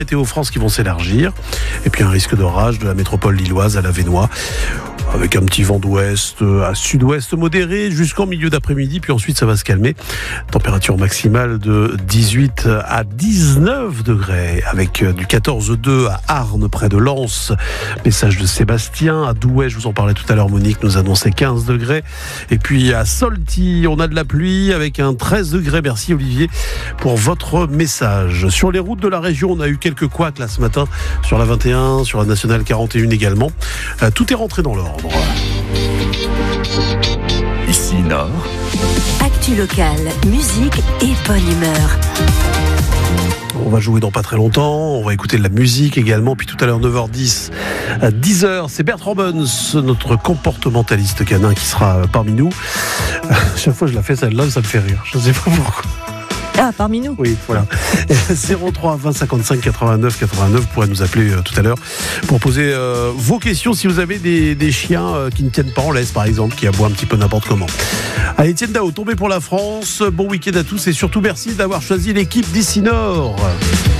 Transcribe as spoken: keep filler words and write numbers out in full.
Météo France qui vont s'élargir. Et puis un risque d'orage de la métropole lilloise à la Vénois, avec un petit vent d'ouest à sud-ouest modéré jusqu'en milieu d'après-midi. Puis ensuite, ça va se calmer. Température maximale de dix-huit à dix-neuf degrés, avec du quatorze deux à Arnes, près de Lens. Message de Sébastien. À Douai, je vous en parlais tout à l'heure, Monique nous annonçait quinze degrés. Et puis à Solty, on a de la pluie avec un treize degrés. Merci Olivier pour votre message. Sur les routes de la région, on a eu quelques couacs là ce matin, sur la vingt et un, sur la nationale quarante et un également. Euh, tout est rentré dans l'ordre. Ici Nord. Actu locale, musique et bonne humeur. On va jouer dans pas très longtemps, on va écouter de la musique également, puis tout à l'heure neuf heures dix, à dix heures, c'est Bertrand Buns, notre comportementaliste canin qui sera parmi nous. Chaque fois que je la fais celle-là, ça me fait rire, je ne sais pas pourquoi. Ah, parmi nous. Oui, voilà. zéro trois vingt cinquante-cinq quatre-vingt-neuf quatre-vingt-neuf, vous pourrez nous appeler euh, tout à l'heure pour poser euh, vos questions si vous avez des, des chiens euh, qui ne tiennent pas en laisse, par exemple, qui aboient un petit peu n'importe comment. Allez, Étienne Dao, tombé pour la France. Bon week-end à tous et surtout merci d'avoir choisi l'équipe d'Ici Nord.